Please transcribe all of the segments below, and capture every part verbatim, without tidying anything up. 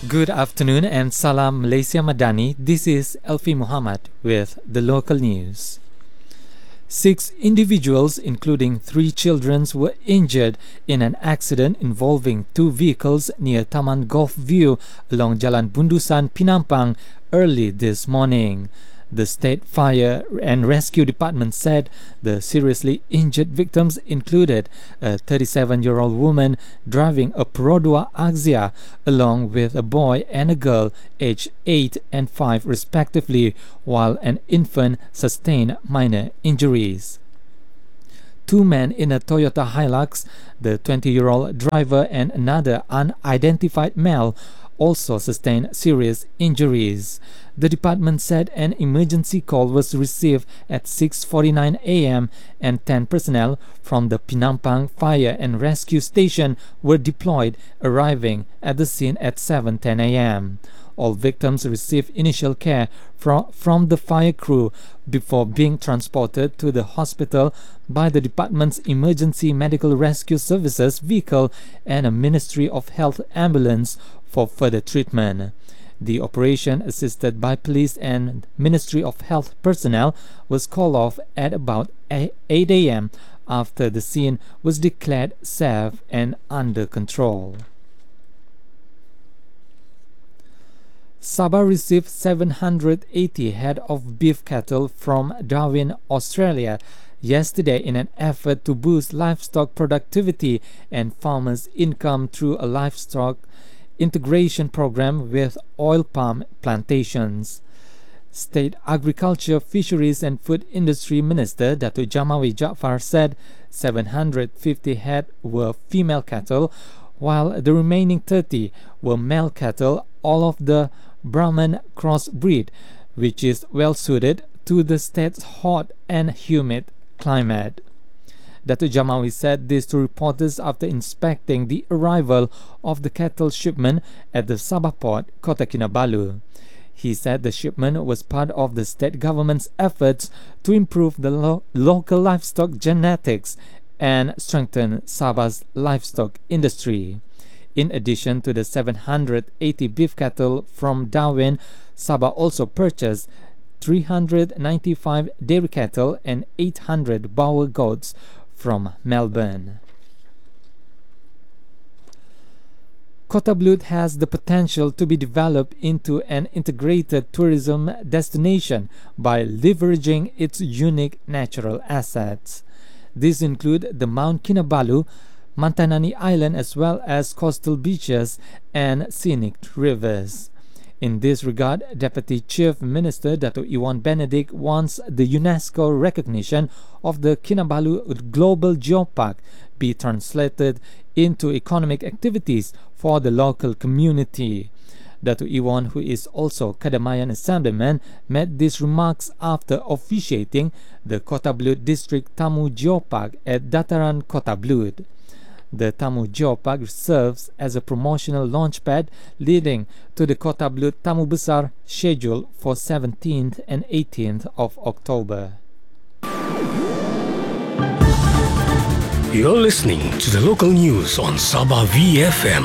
Good afternoon and Salam Malaysia Madani. This is Elfi Muhammad with the local news. Six individuals, including three children, were injured in an accident involving two vehicles near Taman Golf View along Jalan Bundusan, Penampang early this morning. The State Fire and Rescue Department said the seriously injured victims included a thirty-seven-year-old woman driving a Perodua Axia along with a boy and a girl aged eight and five respectively, while an infant sustained minor injuries. Two men in a Toyota Hilux, the twenty-year-old driver and another unidentified male, also sustained serious injuries. The department said an emergency call was received at six forty-nine a m and ten personnel from the Penampang Fire and Rescue Station were deployed, arriving at the scene at seven ten a m All victims received initial care from, from the fire crew before being transported to the hospital by the department's Emergency Medical Rescue Services vehicle and a Ministry of Health ambulance for further treatment. The operation, assisted by police and Ministry of Health personnel, was called off at about eight a m after the scene was declared safe and under control. Sabah received seven hundred eighty head of beef cattle from Darwin, Australia yesterday in an effort to boost livestock productivity and farmers' income through a livestock integration program with oil palm plantations. State Agriculture, Fisheries and Food Industry Minister Datuk Jamawi Jaafar said seven hundred fifty head were female cattle, while the remaining thirty were male cattle, all of the Brahman crossbreed, which is well suited to the state's hot and humid climate. Datuk Jamawi said this to reporters after inspecting the arrival of the cattle shipment at the Sabah port, Kota Kinabalu. He said the shipment was part of the state government's efforts to improve the lo- local livestock genetics and strengthen Sabah's livestock industry. In addition to the seven hundred eighty beef cattle from Darwin, Sabah also purchased three hundred ninety-five dairy cattle and eight hundred Boer goats from Melbourne. Kota Blut has the potential to be developed into an integrated tourism destination by leveraging its unique natural assets. These include the Mount Kinabalu, Mantanani Island, as well as coastal beaches and scenic rivers. In this regard, Deputy Chief Minister Datuk Iwan Benedict wants the UNESCO recognition of the Kinabalu Global Geopark be translated into economic activities for the local community. Datuk Iwan, who is also Kadamayan Assemblyman, made these remarks after officiating the Kota Blut District Tamu Geopark at Dataran Kota Blut. The Tamu Geopark serves as a promotional launchpad leading to the Kota Blut Tamu Besar scheduled for seventeenth and eighteenth of October. You're listening to the local news on Sabah V F M.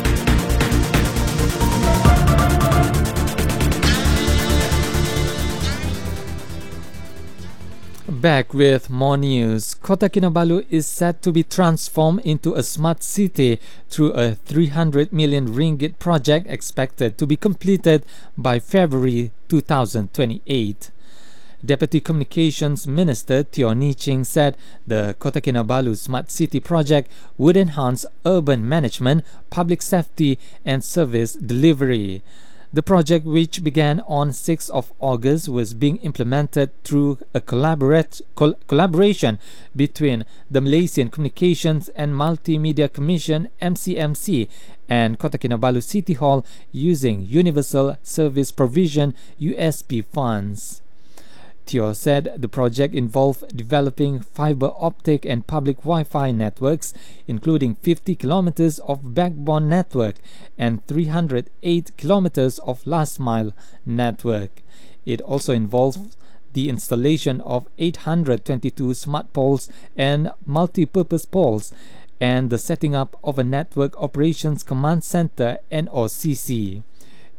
Back with more news. Kota Kinabalu is set to be transformed into a smart city through a three hundred million ringgit project expected to be completed by February two thousand twenty-eight. Deputy Communications Minister Teo Ni Ching said the Kota Kinabalu Smart City project would enhance urban management, public safety and service delivery. The project, which began on sixth of August, was being implemented through a collaborate, col- collaboration between the Malaysian Communications and Multimedia Commission M C M C and Kota Kinabalu City Hall using Universal Service Provision U S P funds. Teo said the project involved developing fiber optic and public Wi-Fi networks, including fifty kilometers of backbone network and three hundred eight kilometers of last mile network. It also involves the installation of eight hundred twenty-two smart poles and multi-purpose poles and the setting up of a Network Operations Command Center N O C C.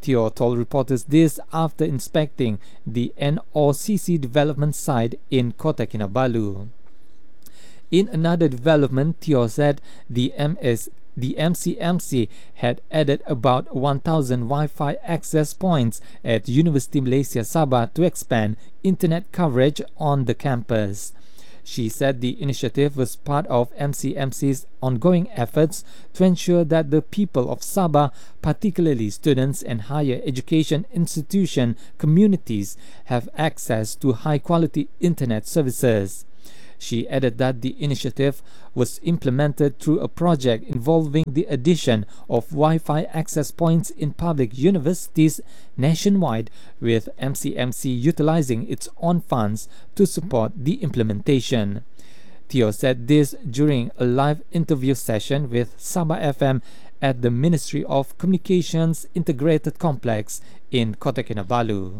Teo told reporters this after inspecting the N O C C development site in Kota Kinabalu. In another development, Teo said the M S The M C M C had added about one thousand Wi-Fi access points at University Malaysia Sabah to expand internet coverage on the campus. She said the initiative was part of M C M C's ongoing efforts to ensure that the people of Sabah, particularly students and higher education institution communities, have access to high-quality internet services. She added that the initiative was implemented through a project involving the addition of Wi-Fi access points in public universities nationwide, with M C M C utilizing its own funds to support the implementation. Teo said this during a live interview session with Sabah F M at the Ministry of Communications Integrated Complex in Kota Kinabalu.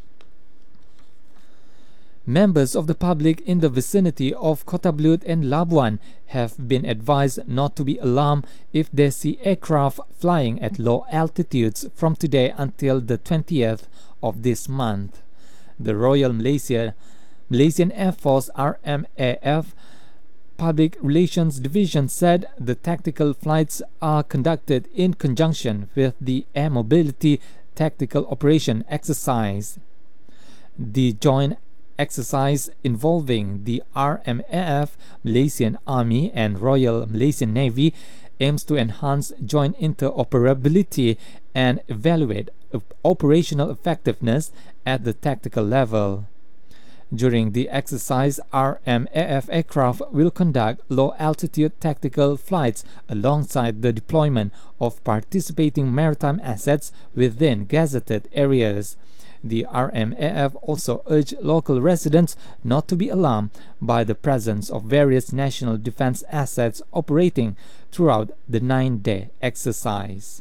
Members of the public in the vicinity of Kota Blut and Labuan have been advised not to be alarmed if they see aircraft flying at low altitudes from today until the twentieth of this month. The Royal Malaysia, Malaysian Air Force R M A F Public Relations Division said the tactical flights are conducted in conjunction with the Air Mobility Tactical Operation Exercise. The joint exercise involving the R M A F, Malaysian Army and Royal Malaysian Navy aims to enhance joint interoperability and evaluate operational effectiveness at the tactical level. During the exercise, R M A F aircraft will conduct low-altitude tactical flights alongside the deployment of participating maritime assets within gazetted areas. The R M A F also urged local residents not to be alarmed by the presence of various national defense assets operating throughout the nine-day exercise.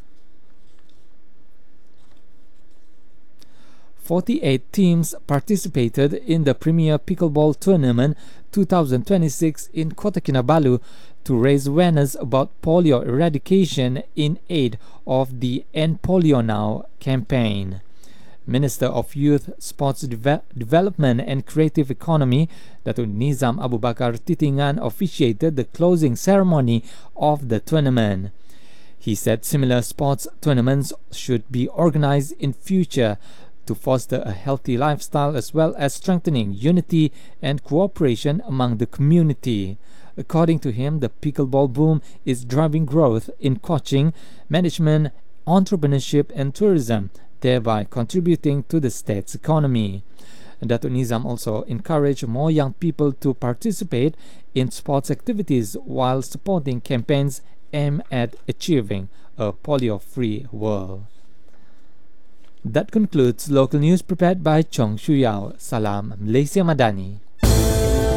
forty-eight teams participated in the Premier Pickleball Tournament twenty twenty-six in Kota Kinabalu to raise awareness about polio eradication in aid of the End Polio Now campaign. Minister of Youth, Sports Deve- Development and Creative Economy, Datuk Nizam Abu Bakar Titingan, officiated the closing ceremony of the tournament. He said similar sports tournaments should be organized in future to foster a healthy lifestyle as well as strengthening unity and cooperation among the community. According to him, the pickleball boom is driving growth in coaching, management, entrepreneurship and tourism, thereby contributing to the state's economy. Datuk Nizam also encouraged more young people to participate in sports activities while supporting campaigns aimed at achieving a polio-free world. That concludes local news prepared by Chong Shuyao. Salam Malaysia Madani.